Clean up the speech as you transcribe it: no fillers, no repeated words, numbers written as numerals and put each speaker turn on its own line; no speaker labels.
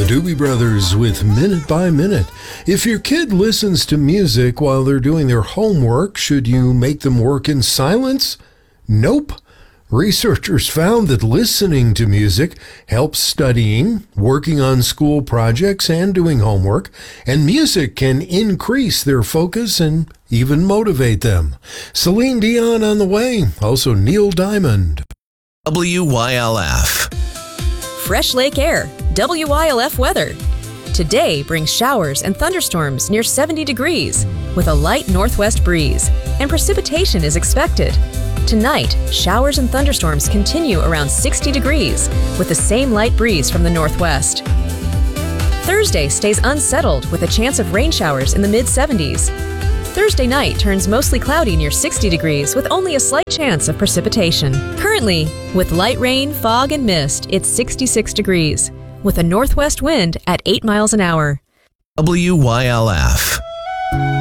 Doobie Brothers with Minute by Minute. If your kid listens to music while they're doing their homework, should you make them work in silence? Nope. Researchers found that listening to music helps studying, working on school projects, and doing homework, and music can increase their focus and even motivate them. Celine Dion on the way, also Neil Diamond.
WYLF.
Fresh lake air, WYLF weather. Today brings showers and thunderstorms near 70 degrees with a light northwest breeze, and precipitation is expected. Tonight, showers and thunderstorms continue around 60 degrees with the same light breeze from the northwest. Thursday stays unsettled with a chance of rain showers in the mid-70s. Thursday night turns mostly cloudy near 60 degrees with only a slight chance of precipitation. Currently, with light rain, fog, and mist, it's 66 degrees with a northwest wind at 8 miles an hour.
WYLF.